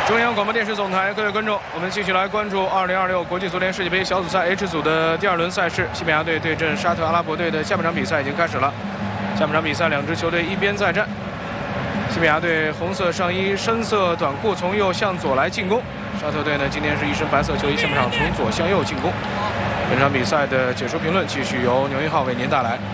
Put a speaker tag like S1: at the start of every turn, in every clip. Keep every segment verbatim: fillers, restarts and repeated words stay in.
S1: 中央广播电视总台，各位观众，我们继续来关注二零二六国际足联世界杯小组赛 H 组的第二轮赛事，西班牙队对阵沙特阿拉伯队的下半场比赛已经开始了。下半场比赛，两支球队一边再战。西班牙队红色上衣、深色短裤，从右向左来进攻；沙特队呢，今天是一身白色球衣，下半场从左向右进攻。本场比赛的解说评论继续由牛一浩为您带来。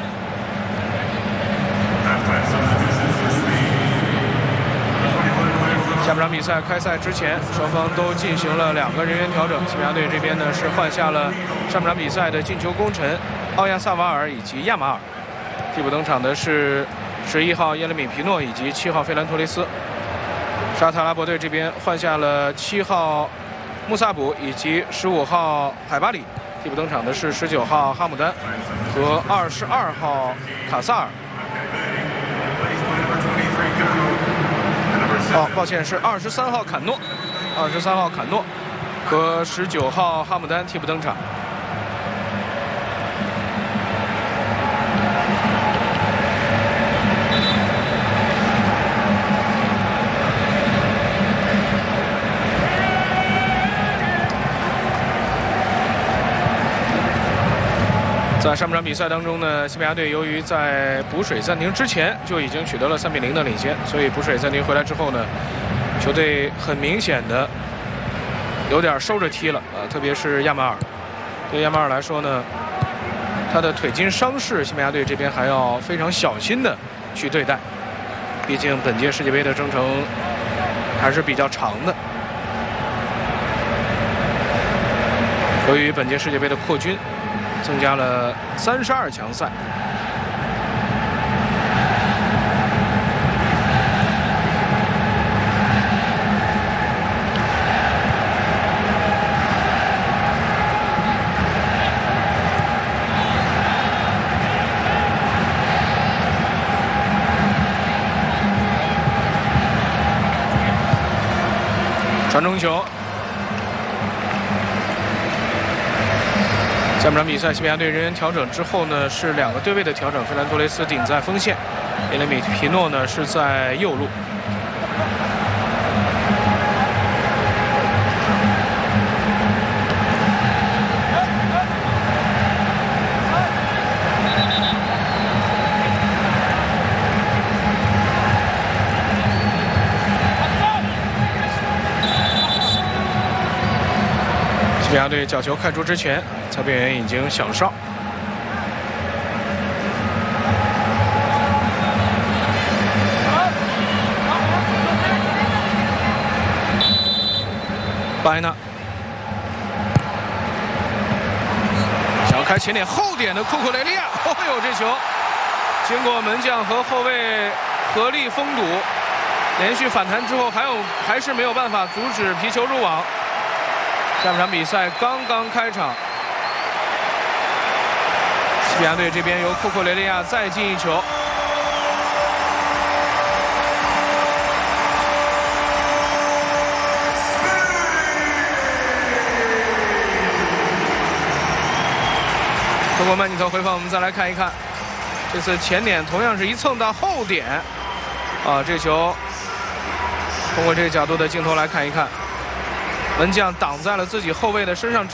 S1: 下半场比赛开赛之前，双方都进行了两个人员调整。西班牙队这边呢是换下了上半场比赛的进球功臣奥亚萨瓦尔以及亚马尔，替补登场的是十一号耶勒米皮诺以及七号费兰托雷斯。沙特阿拉伯队这边换下了七号穆萨卜以及十五号海巴里，替补登场的是十九号哈姆丹和二十二号卡萨尔。哦，抱歉，是二十三号坎诺，二十三号坎诺和十九号哈姆丹替补登场。在上半场比赛当中呢，西班牙队由于在补水暂停之前就已经取得了三比零的领先，所以补水暂停回来之后呢，球队很明显的有点收着踢了啊、呃，特别是亚马尔。对亚马尔来说呢，他的腿筋伤势，西班牙队这边还要非常小心的去对待，毕竟本届世界杯的征程还是比较长的。由于本届世界杯的扩军，增加了三十二强赛。传中球。下半场比赛，西班牙队人员调整之后呢，是两个对位的调整。费兰托雷斯顶在锋线，耶勒米皮诺呢是在右路。西班牙队角球开出之前，裁判员已经响哨。巴埃纳想要开前点后点的库库雷利亚，哦呦，这球经过门将和后卫合力封堵，连续反弹之后，还有还是没有办法阻止皮球入网。下半场比赛刚刚开场，西班牙队这边由库库雷利亚再进一球。通过慢镜头回放，我们再来看一看，这次前点同样是一蹭到后点，啊，这球通过这个角度的镜头来看一看。门将挡在了自己后卫的身上。